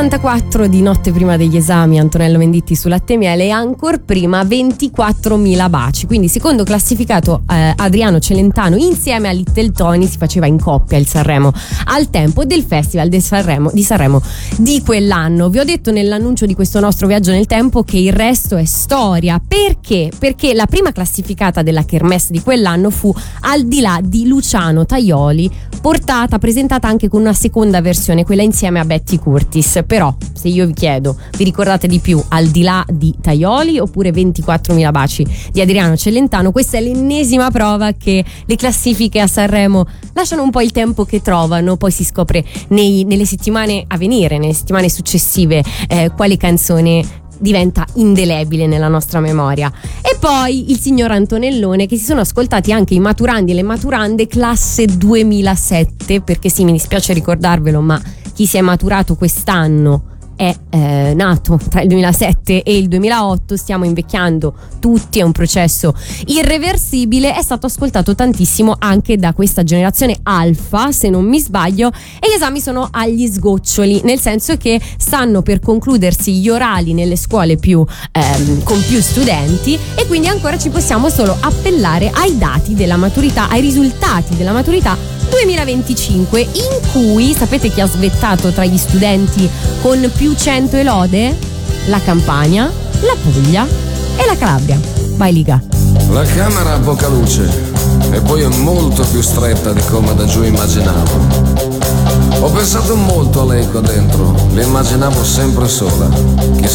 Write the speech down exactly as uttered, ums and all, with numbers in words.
quarantaquattro di Notte prima degli esami, Antonello Venditti su Latte e Miele, e ancora prima ventiquattromila baci. Quindi secondo classificato eh, Adriano Celentano insieme a Little Tony si faceva in coppia il Sanremo al tempo del Festival di Sanremo, di Sanremo di quell'anno. Vi ho detto nell'annuncio di questo nostro viaggio nel tempo che il resto è storia. Perché? Perché la prima classificata della Kermesse di quell'anno fu Al di là di Luciano Tajoli, portata, presentata anche con una seconda versione, quella insieme a Betty Curtis. Però se io vi chiedo, vi ricordate di più Al di là di Tajoli oppure ventiquattromila baci di Adriano Celentano? Questa è l'ennesima prova che le classifiche a Sanremo lasciano un po' il tempo che trovano, poi si scopre nei, nelle settimane a venire, nelle settimane successive, eh, quale canzone diventa indelebile nella nostra memoria. E poi il signor Antonellone, che si sono ascoltati anche i maturandi e le maturande classe duemilasette, perché sì, mi dispiace ricordarvelo, ma chi si è maturato quest'anno è eh, nato tra il duemilasette e il duemilaotto, stiamo invecchiando tutti, è un processo irreversibile. È stato ascoltato tantissimo anche da questa generazione alfa, se non mi sbaglio, e gli esami sono agli sgoccioli, nel senso che stanno per concludersi gli orali nelle scuole più ehm, con più studenti, e quindi ancora ci possiamo solo appellare ai dati della maturità, ai risultati della maturità duemilaventicinque, in cui sapete chi ha svettato tra gli studenti con più cento e lode? La Campania, la Puglia e la Calabria. Vai Liga. La camera ha poca luce e poi è molto più stretta di come da giù immaginavo. Ho pensato molto a lei qua dentro, l'immaginavo sempre sola. Chissà